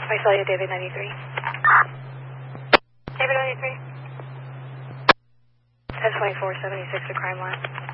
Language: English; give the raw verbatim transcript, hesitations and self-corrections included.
I saw you, David ninety-three. David ninety-three. ten twenty-four seventy-six, the crime line.